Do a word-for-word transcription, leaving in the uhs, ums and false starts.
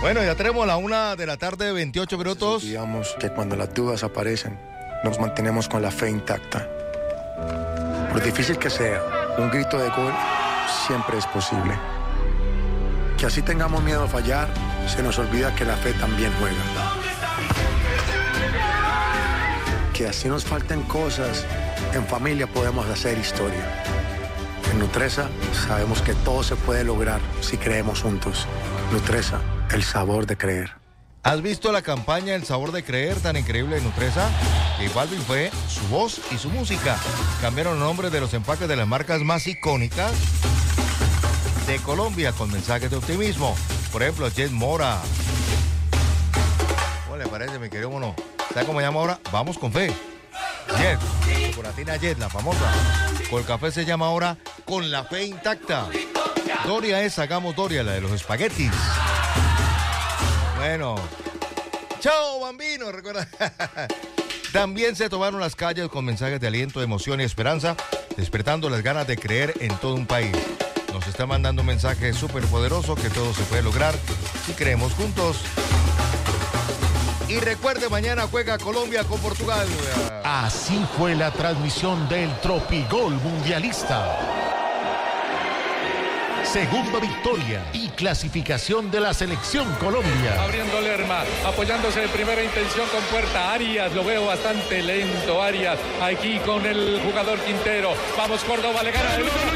Bueno, ya tenemos la una de la tarde, veintiocho minutos. Digamos que cuando las dudas aparecen, nos mantenemos con la fe intacta. Por difícil que sea, un grito de gol siempre es posible. Que así tengamos miedo a fallar, se nos olvida que la fe también juega. Que así nos falten cosas, en familia podemos hacer historia. En Nutresa sabemos que todo se puede lograr si creemos juntos. Nutresa, el sabor de creer. ¿Has visto la campaña El sabor de creer tan increíble de Nutresa? Que Balvin fue su voz y su música. Cambiaron el nombre de los empaques de las marcas más icónicas de Colombia con mensajes de optimismo. Por ejemplo, Jet Mora. ¿Cómo le parece, mi querido mono? ¿Sabe cómo se llama ahora? Vamos con fe. Jet, chocolatina Jet, la famosa. Colcafé se llama ahora Con la fe intacta. Doria es Hagamos Doria, la de los espaguetis. Bueno, chao bambino, recuerda. También se tomaron las calles con mensajes de aliento, emoción y esperanza, despertando las ganas de creer en todo un país. Nos está mandando un mensaje súper poderoso que todo se puede lograr si creemos juntos. Y recuerde, mañana juega Colombia con Portugal. Así fue la transmisión del Tropigol Mundialista. Segunda victoria y clasificación de la selección Colombia. Abriendo Lerma, apoyándose de primera intención con Puerta. Arias, lo veo bastante lento, Arias, aquí con el jugador Quintero. Vamos, Córdoba, le gana el